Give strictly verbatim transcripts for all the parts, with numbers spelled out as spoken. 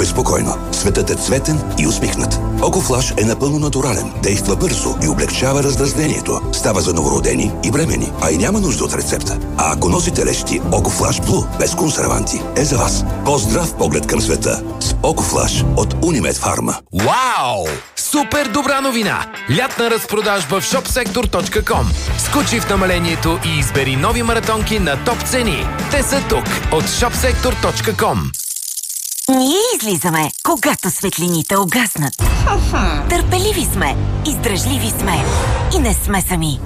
Спи спокойно. Светът е цветен и усмихнат. Окофлаш е напълно натурален. Действа бързо и облегчава раздразнението. Става за новородени и бремени, а и няма нужда от рецепта. А ако носите лещи, Окофлаш Блу без консерванти е за вас. По-здрав поглед към света с Окофлаш от Унимед Фарма. Вау! Супер добра новина! Лятна разпродажба в шопсектор точка ком. Скочи в намалението и избери нови маратонки на топ цени. Те са тук от шопсектор точка ком. Ние излизаме, когато светлините угаснат. Търпеливи сме, издръжливи сме и не сме сами.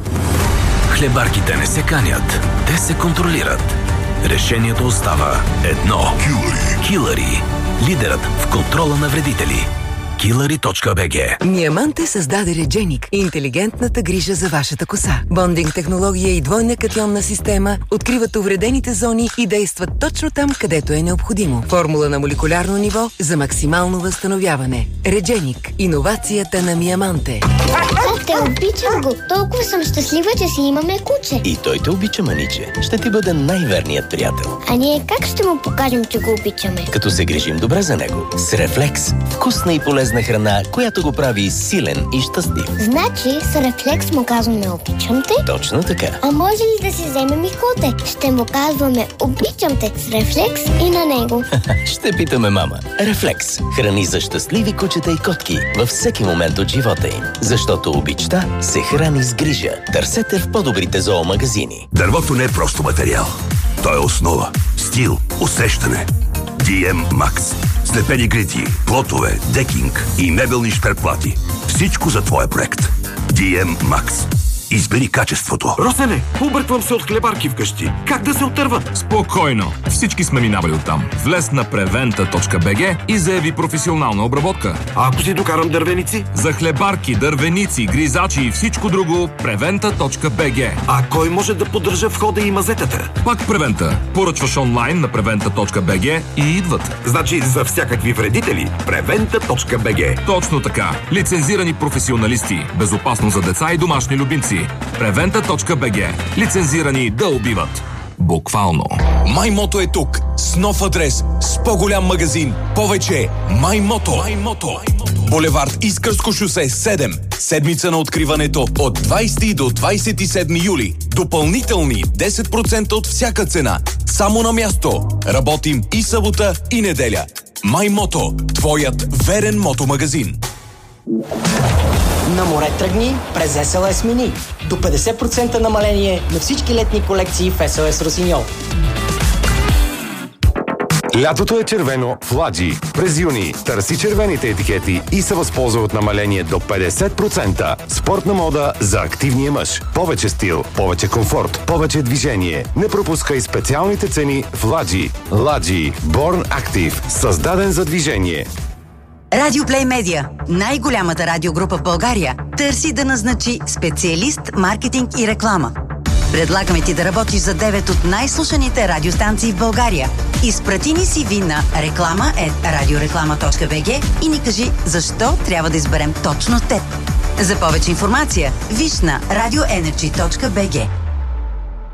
Хлебарките не се канят, те се контролират. Решението остава едно. Килъри. Килъри. Лидерът в контрола на вредители. килъри точка би джи. Диаманте създаде Редженик – интелигентната грижа за вашата коса. Бондинг технология и двойна катионна система откриват увредените зони и действат точно там, където е необходимо. Формула на молекулярно ниво за максимално възстановяване. Редженик – иновацията на Диаманте. Те обичам го. Толкова съм щастлива, че си имаме куче. И той те обича, маниче. Ще ти бъде най-верният приятел. А ние как ще му покажем, че го обичаме? Като се грижим добре за него. С Рефлекс. Вкусна и полезна храна, която го прави силен и щастлив. Значи с Рефлекс му казваме обичам те? Точно така. А може ли да си вземем и коте? Ще му казваме обичам те с Рефлекс и на него. Ще питаме мама. Рефлекс. Храни за щастливи кучета и котки във всеки момент от живота им. Защото обичта се храни с грижа. Търсете в по-добрите зоомагазини. Дървото не е просто материал. То е основа, стил, усещане. ди ем Max. Слепени греди, плотове, декинг и мебелни шперплати. Всичко за твоя проект. ди ем Max. Избери качеството. Росене, обърквам се от хлебарки вкъщи. Как да се отърва? Спокойно. Всички сме минавали оттам. Влез на превента точка би джи и заяви професионална обработка. А ако си докарам дървеници? За хлебарки, дървеници, гризачи и всичко друго, превента точка би джи. А кой може да поддържа входа и мазетата? Пак Превента. Поръчваш онлайн на превента точка би джи и идват. Значи за всякакви вредители, превента точка би джи. Точно така. Лицензирани професионалисти. Безопасно за деца и домашни любимци. превента точка би джи. Лицензирани да убиват. Буквално. MyMoto е тук с нов адрес, с по-голям магазин, повече MyMoto. MyMoto. Булевард Искърско шосе седем. Седмица на откриването от двайсети до двайсет и седми юли. Допълнителни десет процента от всяка цена. Само на място. Работим и събота, и неделя. MyMoto. Твоят верен мотомагазин. На море тръгни през ес ел ес Mini. До петдесет процента намаление на всички летни колекции в ес ел ес Росиньол. Лятото е червено в Ладжи. През юни търси червените етикети и се възползва от намаление до петдесет процента. Спортна мода за активния мъж. Повече стил, повече комфорт, повече движение. Не пропускай специалните цени в Ладжи. Ладжи. Born Active. Създаден за движение. Радио Плей Медиа, най-голямата радиогрупа в България, търси да назначи специалист, маркетинг и реклама. Предлагаме ти да работиш за девет от най-слушаните радиостанции в България. Изпрати ни си ви на реклама ет радиореклама точка би джи и ни кажи защо трябва да изберем точно теб. За повече информация виж на радио енерджи точка би джи.